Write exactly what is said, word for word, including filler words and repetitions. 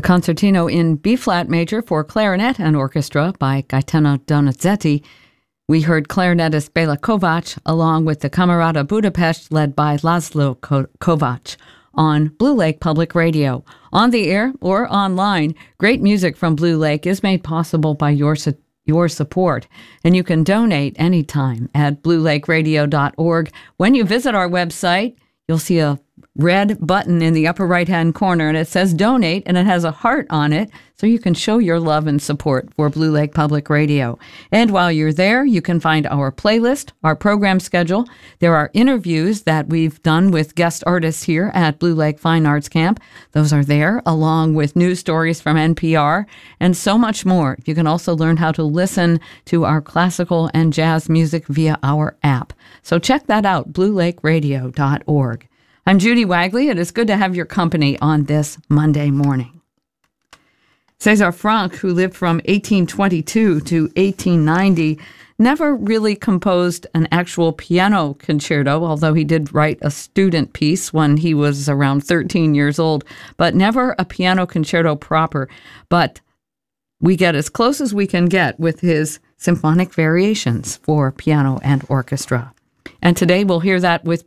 The concertino in B-flat major for clarinet and orchestra by Gaetano Donizetti. We heard clarinetist Bela Kovac along with the Camerata Budapest led by Laszlo Kovac on Blue Lake Public Radio. On the air or online, great music from Blue Lake is made possible by your su- your support, and you can donate anytime at blue lake radio dot org. When you visit our website, you'll see a red button in the upper right-hand corner, and it says donate, and it has a heart on it, so you can show your love and support for Blue Lake Public Radio. And while you're there, you can find our playlist, our program schedule. There are interviews that we've done with guest artists here at Blue Lake Fine Arts Camp. Those are there, along with news stories from N P R, and so much more. You can also learn how to listen to our classical and jazz music via our app. So check that out, blue lake radio dot org. I'm Judy Wagley. It is good to have your company on this Monday morning. César Franck, who lived from eighteen twenty-two to eighteen ninety, never really composed an actual piano concerto, although he did write a student piece when he was around thirteen years old, but never a piano concerto proper. But we get as close as we can get with his symphonic variations for piano and orchestra. And today we'll hear that with